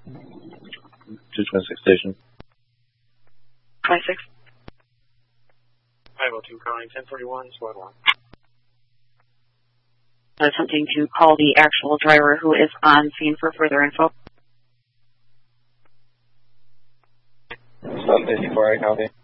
226 station. 26. 502 calling 1041, squad 1. Attempting to call the actual driver who is on scene for further info. Stop 54, I copy.